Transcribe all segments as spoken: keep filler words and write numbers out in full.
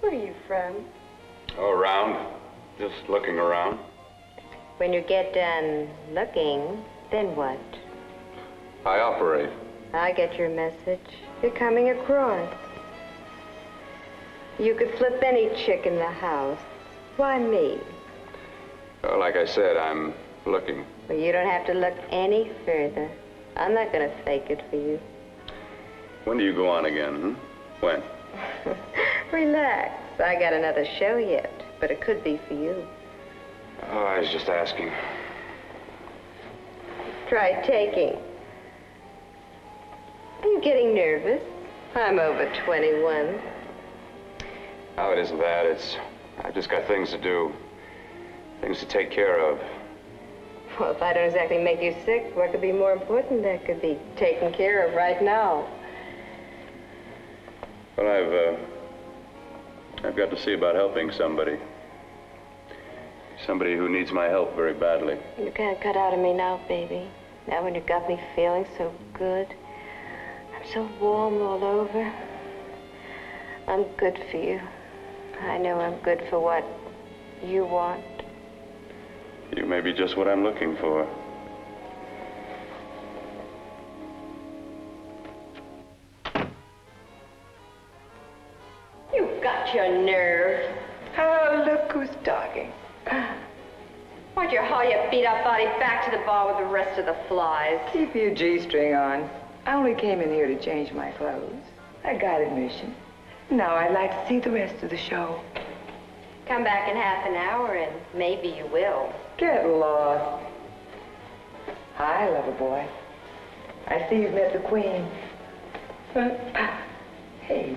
Where are you from? Oh, around. Just looking around. When you get done looking, then what? I operate. I get your message. You're coming across. You could flip any chick in the house. Why me? Well, like I said, I'm looking. Well, you don't have to look any further. I'm not going to fake it for you. When do you go on again, hmm? When? Relax. I got another show yet, but it could be for you. Oh, I was just asking. Try taking. Are you getting nervous? I'm over twenty-one. Oh, it isn't that. It's... I've just got things to do. Things to take care of. Well, if I don't exactly make you sick, what could be more important that could be taken care of right now? Well, I've, uh... I've got to see about helping somebody. Somebody who needs my help very badly. You can't cut out of me now, baby. Now when you got me feeling so good. I'm so warm all over. I'm good for you. I know I'm good for what you want. You may be just what I'm looking for. You've got your nerve. Oh, look who's talking. Why'd you haul your beat-up body back to the bar with the rest of the flies? Keep your G-string on. I only came in here to change my clothes. I got admission. Now I'd like to see the rest of the show. Come back in half an hour and maybe you will. Get lost. Hi, lover boy. I see you've met the queen. Hey.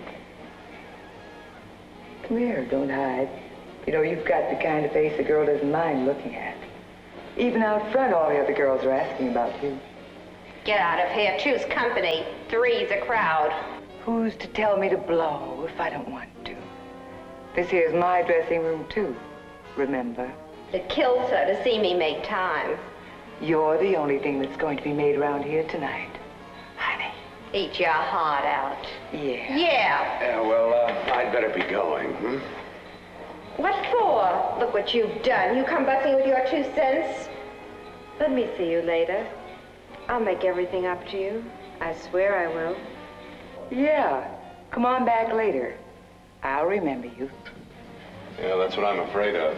Come here, don't hide. You know, you've got the kind of face a girl doesn't mind looking at. Even out front, all the other girls are asking about you. Get out of here. Choose company. Three's a crowd. Who's to tell me to blow if I don't want to? This here's my dressing room, too. Remember? It kills her to see me make time. You're the only thing that's going to be made around here tonight. Honey. Eat your heart out. Yeah. Yeah. Yeah, well, uh, I'd better be going, hmm? What for? Look what you've done. You come busting with your two cents. Let me see you later. I'll make everything up to you. I swear I will. Yeah. Come on back later. I'll remember you. Yeah, that's what I'm afraid of.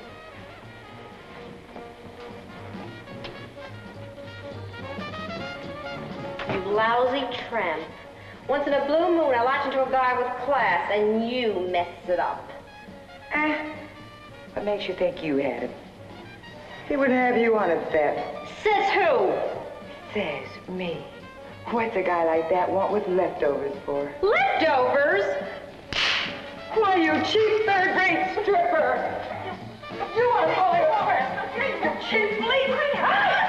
You lousy tramp. Once in a blue moon, I latch into a guy with class, and you mess it up. Eh, what makes you think you had him? He wouldn't have you on a bet. Says who? Says me. What's a guy like that want with leftovers for? Leftovers? Why, you cheap third-rate stripper! You are going over! You cheap bleeding!